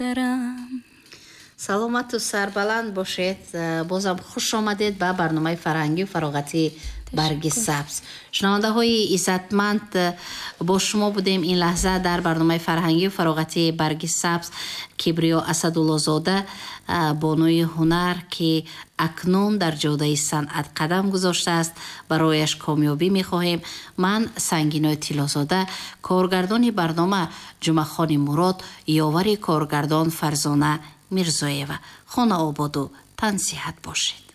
саломату сарбаланд бошед. бозам хуш омадед ба барномаи фарҳангию фароғати барги сабз. шунавандаҳои иззатманд, бо шумо будем ин лаҳза дар барномаи фарҳангию фароғати барги сабз. кибриё асадуллозода, бонуи ҳунар, ки акнун дар ҷодаи санъат қадам гузоштааст, барояш комёбӣ мехоҳем. ман сангинои тиллозода, коргардони барнома ҷумъахони мурод, ёвари коргардон фарзона мирзоева. хона ободу тансиҳат бошед.